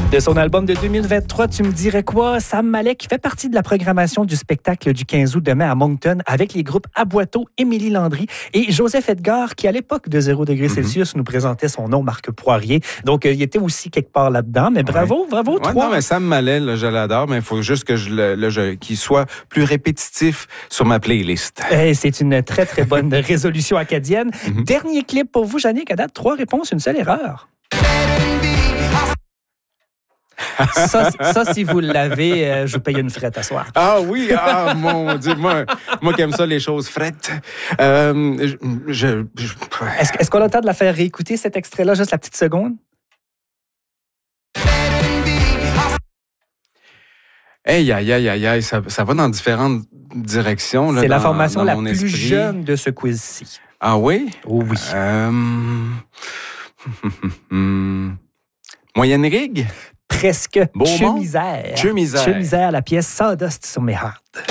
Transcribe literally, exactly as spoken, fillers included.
De son album de deux mille vingt-trois, Tu me dirais quoi? Sam Malek fait partie de la programmation du spectacle du quinze août demain à Moncton avec les groupes Aboiteau, Émilie Landry et Joseph Edgar qui, à l'époque de zéro degré Celsius, mm-hmm. nous présentait son nom, Marc Poirier. Donc, euh, il était aussi quelque part là-dedans. Mais bravo, ouais. bravo, ouais, toi. Non, mais Sam Malek, là, je l'adore, mais il faut juste que je, le, le, je, qu'il soit plus répétitif sur ma playlist. Et c'est une très, très bonne résolution acadienne. Mm-hmm. Dernier clip pour vous, Yannick. À date, trois réponses, une seule erreur. Ça, ça, si vous l'avez, euh, je vous paye une frette à soir. Ah oui, ah mon Dieu, moi, moi qui aime ça, les choses frettes. Euh, je, je, je... Est-ce, est-ce qu'on a le temps de la faire réécouter, cet extrait-là, juste la petite seconde? Hey, aïe, aïe, aïe, aïe, ça, ça va dans différentes directions. Là, C'est dans, la formation dans la mon plus esprit. jeune de ce quiz-ci. Ah oui? Oh oui. Euh... Moyenne Rig? Presque. Che misère. Che misère. Che misère, la pièce Sawdust sur mes hearts.